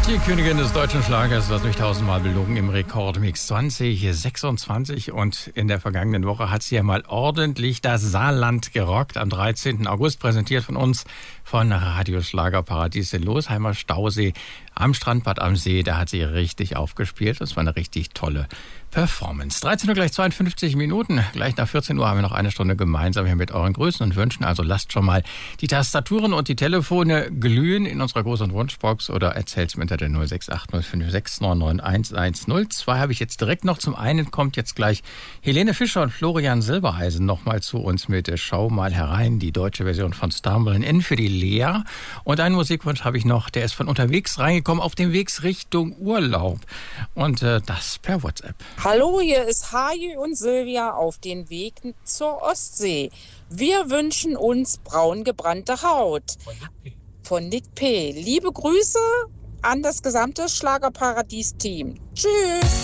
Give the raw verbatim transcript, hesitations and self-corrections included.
Die Königin des deutschen Schlagers wird durch tausendmal belogen im Rekordmix zwanzig sechsundzwanzig und in der vergangenen Woche hat sie ja mal ordentlich das Saarland gerockt. Am dreizehnten August präsentiert von uns von Radio Schlagerparadies in Losheimer Stausee am Strandbad am See. Da hat sie richtig aufgespielt. Das war eine richtig tolle Performance. dreizehn Uhr gleich zweiundfünfzig Minuten. Gleich nach vierzehn Uhr haben wir noch eine Stunde gemeinsam hier mit euren Grüßen und Wünschen. Also lasst schon mal die Tastaturen und die Telefone glühen in unserer großen Wunschbox oder erzählt's mir unter der null sechs acht null fünf sechs neun neun eins eins null. Zwei habe ich jetzt direkt noch. Zum einen kommt jetzt gleich Helene Fischer und Florian Silbereisen nochmal zu uns mit Schau mal herein, die deutsche Version von Stumbling In für die Lea. Und einen Musikwunsch habe ich noch, der ist von unterwegs reingekommen, auf dem Weg Richtung Urlaub. Und äh, das per WhatsApp. Hallo, hier ist Haji und Silvia auf den Weg zur Ostsee. Wir wünschen uns braun gebrannte Haut. Von Nick P. Liebe Grüße an das gesamte Schlagerparadies-Team. Tschüss.